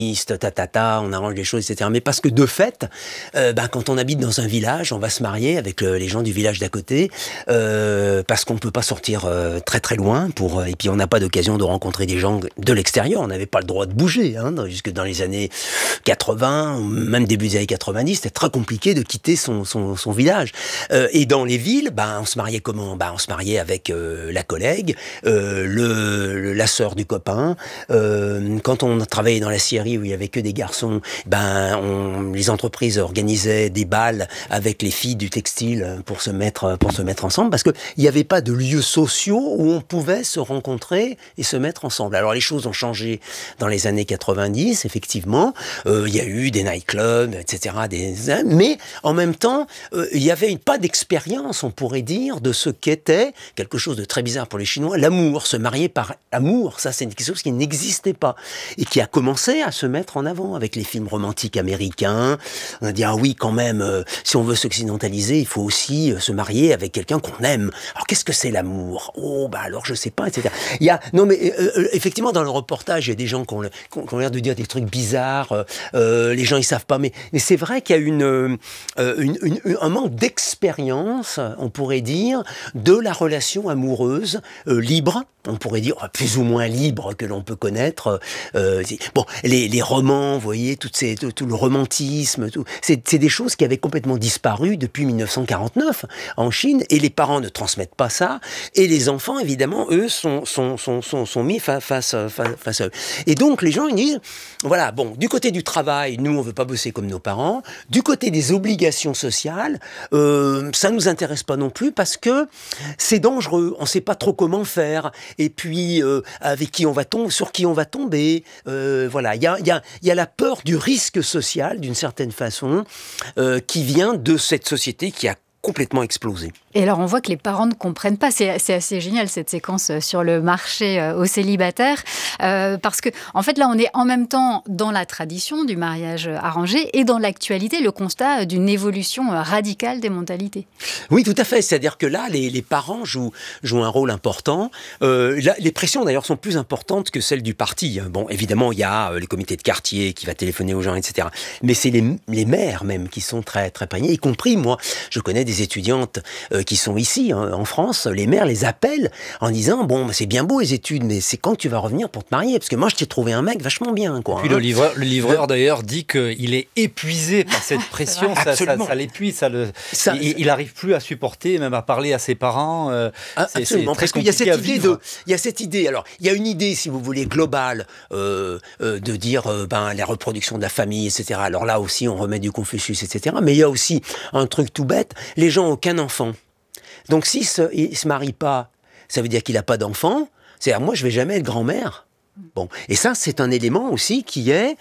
on arrange les choses, etc. Mais parce que de fait, quand on habite dans un village, on va se marier avec les gens du village d'à côté, parce qu'on ne peut pas sortir très très loin, et puis on n'a pas d'occasion de rencontrer des gens de l'extérieur. On n'avait pas le droit de bouger, jusque dans les années 80, ou même début des années 90, c'était très compliqué de quitter son village. Et dans les villes, on se mariait comment ? On se mariait avec la collègue, la sœur du copain. Quand on travaillait dans la scierie où il y avait que des garçons, les entreprises organisaient des bals avec les filles du textile pour se mettre ensemble, parce que il n'y avait pas de lieux sociaux où on pouvait se rencontrer et se mettre ensemble. Alors les choses ont changé dans les années 90, effectivement. Il y a eu des nightclubs, etc. Mais en même temps, il n'y avait pas d'expérience, on pourrait dire, de ce qu'était quelque chose de très bizarre pour les Chinois, l'amour, se marier par amour. Ça, c'est quelque chose qui n'existait pas et qui a commencé à se mettre en avant avec les films romantiques américains. On a dit, ah oui, quand même, si on veut s'occidentaliser, il faut aussi se marier avec quelqu'un qu'on aime. Alors, qu'est-ce que c'est l'amour ? Oh, alors, je sais pas, etc. Effectivement, dans le reportage, il y a des gens qui ont l'air de dire des trucs bizarres, les gens, ils savent pas, mais c'est vrai qu'il y a un manque d'expérience, on pourrait dire, de la relation amoureuse libre, on pourrait dire plus ou moins libre que l'on peut connaître. Les romans, vous voyez, tout le romantisme, c'est des choses qui avaient complètement disparu depuis 1949 en Chine, et les parents ne transmettent pas ça, et les enfants, évidemment, eux, sont mis face à eux. Et donc, les gens, ils disent, voilà, du côté du travail, nous, on veut pas bosser comme nos parents. Du côté des obligations sociales, ça nous intéresse pas non plus, parce que c'est dangereux, on sait pas trop comment faire, et puis avec qui on va sur qui on va tomber. Voilà, il y a la peur du risque social, d'une certaine façon, qui vient de cette société qui a complètement explosé. Et alors, on voit que les parents ne comprennent pas. C'est assez génial, cette séquence sur le marché aux célibataires. Parce que, en fait, là, on est en même temps dans la tradition du mariage arrangé et dans l'actualité, le constat d'une évolution radicale des mentalités. Oui, tout à fait. C'est-à-dire que là, les parents jouent un rôle important. Les pressions, d'ailleurs, sont plus importantes que celles du parti. Bon, évidemment, il y a les comités de quartier qui va téléphoner aux gens, etc. Mais c'est les mères, même, qui sont très, très prégnées. Y compris, moi, je connais des étudiantes qui sont ici, en France, les mères les appellent en disant, c'est bien beau les études, mais c'est quand tu vas revenir pour te marier ? Parce que moi, je t'ai trouvé un mec vachement bien, quoi. Et puis le livreur, d'ailleurs, dit qu'il est épuisé par cette pression, ça l'épuise, il n'arrive plus à supporter, même à parler à ses parents. Absolument, parce qu'il y a cette idée, alors, il y a une idée, si vous voulez, globale, de dire, la reproduction de la famille, etc. Alors là aussi, on remet du Confucius, etc. Mais il y a aussi un truc tout bête, les gens n'ont aucun enfant. Donc s'il ne se marie pas, ça veut dire qu'il n'a pas d'enfant. C'est-à-dire, moi, je ne vais jamais être grand-mère. Et ça, c'est un élément aussi qui est,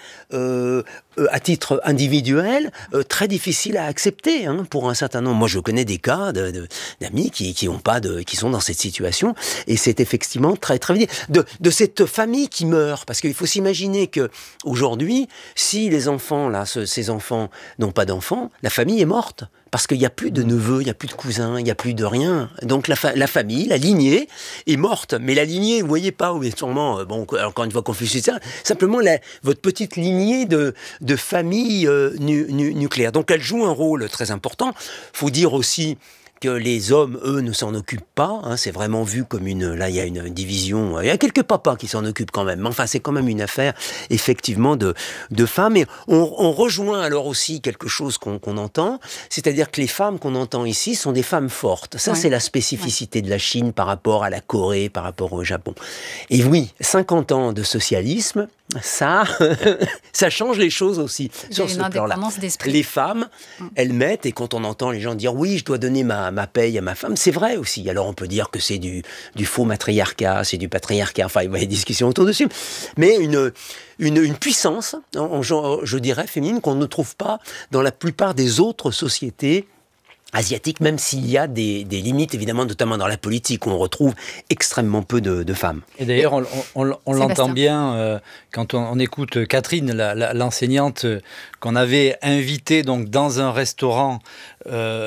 à titre individuel, très difficile à accepter, pour un certain nombre. Moi, je connais des cas d'amis qui sont dans cette situation, et c'est effectivement très, très vite. De cette famille qui meurt, parce qu'il faut s'imaginer que aujourd'hui, si les enfants, ces enfants n'ont pas d'enfants, la famille est morte. Parce qu'il n'y a plus de neveux, il n'y a plus de cousins, il n'y a plus de rien. Donc la famille, la lignée est morte. Mais la lignée, vous ne voyez pas, sûrement, encore une fois, Confucius, simplement votre petite lignée de famille nucléaire. Donc elle joue un rôle très important. Il faut dire aussi que les hommes, eux, ne s'en occupent pas. C'est vraiment vu comme là, il y a une division. Il y a quelques papas qui s'en occupent quand même. Mais enfin, c'est quand même une affaire, effectivement, de femmes. Et on rejoint alors aussi quelque chose qu'on entend, c'est-à-dire que les femmes qu'on entend ici sont des femmes fortes. Ça, c'est la spécificité de la Chine par rapport à la Corée, par rapport au Japon. Et oui, 50 ans de socialisme, ça change les choses aussi sur ce plan-là. Les femmes, elles mettent, et quand on entend les gens dire « oui, je dois donner ma paye à ma femme », c'est vrai aussi. Alors on peut dire que c'est du faux matriarcat, c'est du patriarcat, enfin il y a des discussions autour dessus, mais une puissance, je dirais, féminine, qu'on ne trouve pas dans la plupart des autres sociétés asiatique, même s'il y a des limites, évidemment, notamment dans la politique, où on retrouve extrêmement peu de femmes. Et d'ailleurs, on l'entend bien quand on écoute Catherine, l'enseignante qu'on avait invitée donc, dans un restaurant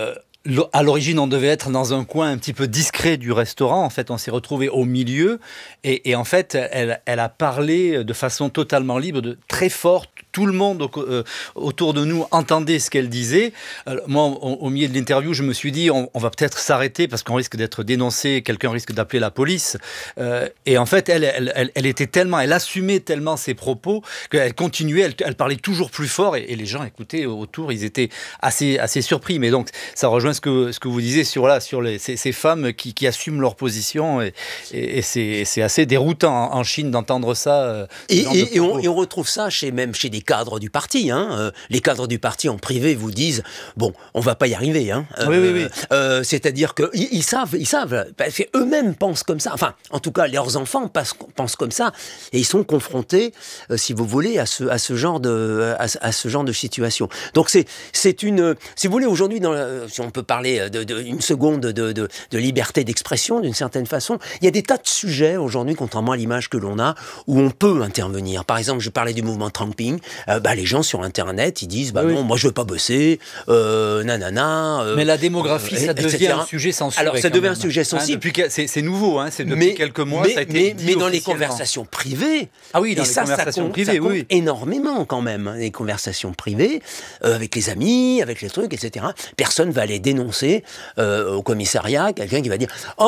À l'origine, on devait être dans un coin un petit peu discret du restaurant. En fait, on s'est retrouvé au milieu. Et en fait, elle a parlé de façon totalement libre, très forte. Tout le monde autour de nous entendait ce qu'elle disait. Moi, au milieu de l'interview, je me suis dit, on va peut-être s'arrêter parce qu'on risque d'être dénoncé, quelqu'un risque d'appeler la police. Et en fait, elle assumait tellement ses propos qu'elle continuait, elle parlait toujours plus fort et les gens écoutaient autour, ils étaient assez surpris. Mais donc, ça rejoint ce que vous disiez sur ces femmes qui assument leur position et c'est assez déroutant en Chine d'entendre ça. Et on retrouve ça même chez des cadres du parti. Les cadres du parti en privé vous disent bon, on va pas y arriver. Oui. C'est-à-dire qu'ils savent, parce qu'eux-mêmes pensent comme ça. Enfin, en tout cas, leurs enfants pensent comme ça, et ils sont confrontés, si vous voulez, à ce genre de situation. Donc c'est une, si vous voulez, aujourd'hui, si on peut parler une seconde de liberté d'expression d'une certaine façon, il y a des tas de sujets aujourd'hui, contrairement à l'image que l'on a, où on peut intervenir. Par exemple, je parlais du mouvement Trumping. Les gens sur Internet, ils disent non, moi je veux pas bosser, nanana. Mais la démographie, ça devient un sujet sensible. Alors ça devient un sujet sensible. C'est nouveau, c'est depuis quelques mois, ça a été dit mais dans les conversations privées. Ah oui, dans les conversations privées, ça compte énormément quand même. Les conversations privées, avec les amis, avec les trucs, etc. Personne va aller dénoncer au commissariat quelqu'un qui va dire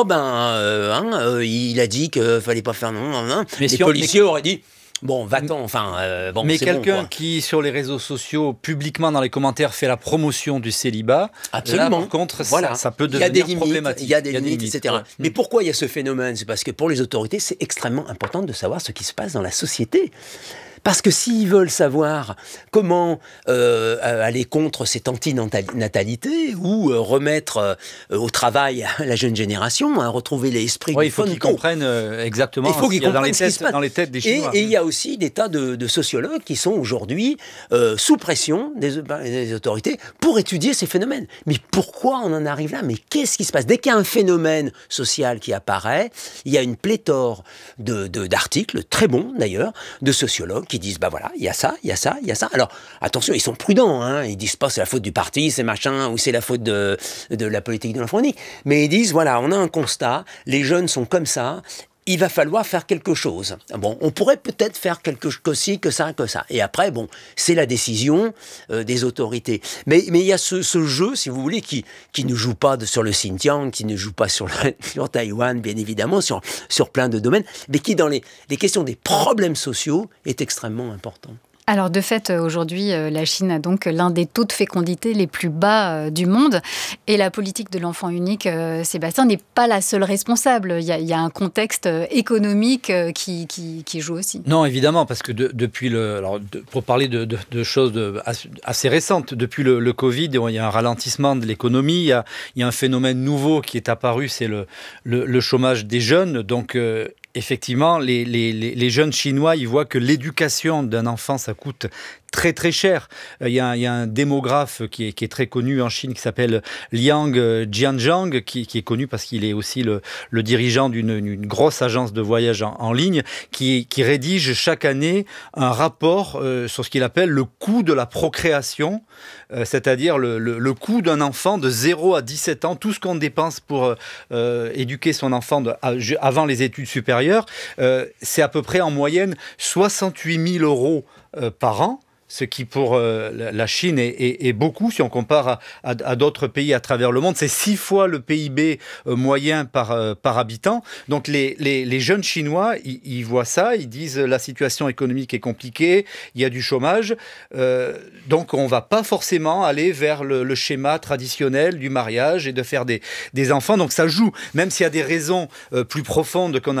il a dit qu'il fallait pas faire non. Les policiers auraient dit bon, va-t'en, mais quelqu'un bon, qui, sur les réseaux sociaux, publiquement dans les commentaires, fait la promotion du célibat, absolument. Là, par contre, ça peut devenir problématique. Il y a des limites, etc. Ouais. Mais pourquoi il y a ce phénomène ? C'est parce que pour les autorités, c'est extrêmement important de savoir ce qui se passe dans la société. Parce que s'ils veulent savoir comment aller contre cette antinatalité ou remettre au travail la jeune génération, retrouver l'esprit du il faut qu'ils comprennent exactement ce qu'il y a dans les têtes des Chinois. Et il y a aussi des tas de sociologues qui sont aujourd'hui sous pression des autorités pour étudier ces phénomènes. Mais pourquoi on en arrive là ? Mais qu'est-ce qui se passe ? Dès qu'il y a un phénomène social qui apparaît, il y a une pléthore d'articles, très bons d'ailleurs, de sociologues qui disent voilà, il y a ça. Alors attention, ils sont prudents, ils disent pas c'est la faute du parti, c'est machin, ou c'est la faute de la politique de l'enfant unique, mais ils disent voilà, on a un constat, les jeunes sont comme ça. Il va falloir faire quelque chose. Bon, on pourrait peut-être faire quelque chose que ça. Et après, c'est la décision des autorités. Mais il y a ce jeu, si vous voulez, qui ne joue pas sur le Xinjiang, qui ne joue pas sur Taïwan, bien évidemment, sur plein de domaines, mais qui, dans les questions des problèmes sociaux, est extrêmement important. Alors de fait, aujourd'hui, la Chine a donc l'un des taux de fécondité les plus bas du monde. Et la politique de l'enfant unique, Sébastien, n'est pas la seule responsable. Il y a un contexte économique qui joue aussi. Non, évidemment, parce que depuis pour parler de choses assez récentes, depuis le Covid, il y a un ralentissement de l'économie, il y a un phénomène nouveau qui est apparu, c'est le chômage des jeunes. Donc, effectivement, les jeunes Chinois, ils voient que l'éducation d'un enfant, ça coûte très très cher. Il y a un démographe qui est très connu en Chine qui s'appelle Liang Jianzhang, qui est connu parce qu'il est aussi le dirigeant d'une grosse agence de voyage en ligne, qui rédige chaque année un rapport sur ce qu'il appelle le coût de la procréation, c'est-à-dire le coût d'un enfant de 0 à 17 ans, tout ce qu'on dépense pour éduquer son enfant avant les études supérieures, c'est à peu près en moyenne 68 000 € par an. Ce qui pour la Chine est beaucoup si on compare à d'autres pays à travers le monde. C'est 6 fois le PIB moyen par habitant. Donc les jeunes Chinois, ils voient ça, ils disent la situation économique est compliquée, il y a du chômage, donc on ne va pas forcément aller vers le schéma traditionnel du mariage et de faire des enfants. Donc ça joue, même s'il y a des raisons plus profondes qu'on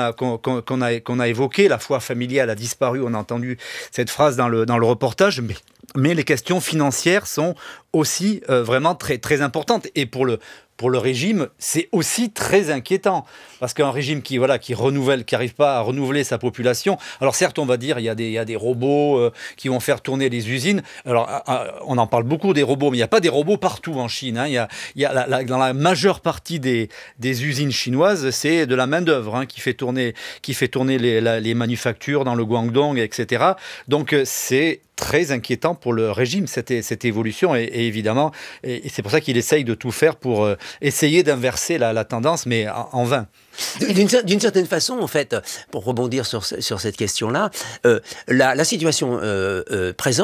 a évoquées. La foi familiale a disparu, on a entendu cette phrase dans le reportage. Mais les questions financières sont aussi vraiment très, très importantes. Et pour le régime, c'est aussi très inquiétant. Parce qu'un régime qui n'arrive pas à renouveler sa population... Alors certes, on va dire, il y a des robots qui vont faire tourner les usines. Alors, on en parle beaucoup des robots, mais il n'y a pas des robots partout en Chine. Il y a dans la majeure partie des usines chinoises, c'est de la main-d'œuvre qui fait tourner les manufactures dans le Guangdong, etc. Donc, c'est très inquiétant pour le régime, cette évolution. Et évidemment, et c'est pour ça qu'il essaye de tout faire pour essayer d'inverser la tendance, mais en vain. D'une certaine façon, en fait, pour rebondir sur cette question-là, la situation présente